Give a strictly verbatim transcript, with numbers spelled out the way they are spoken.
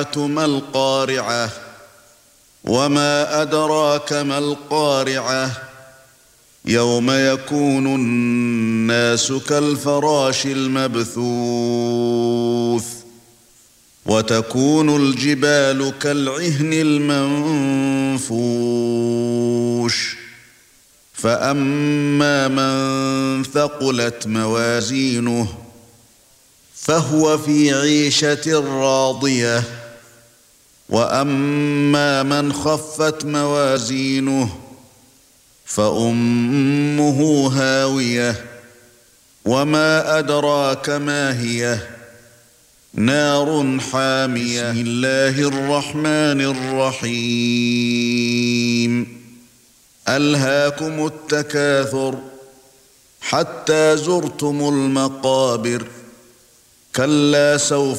ما القارعة وما أدراك ما القارعة يوم يكون الناس كالفراش المبثوث وتكون الجبال كالعهن المنفوش فأما من ثقلت موازينه فهو في عيشة راضية وأما من خفت موازينه فأمه هاوية وما أدراك ما هي نار حامية بسم الله الرحمن الرحيم ألهاكم التكاثر حتى زرتم المقابر كلا سوف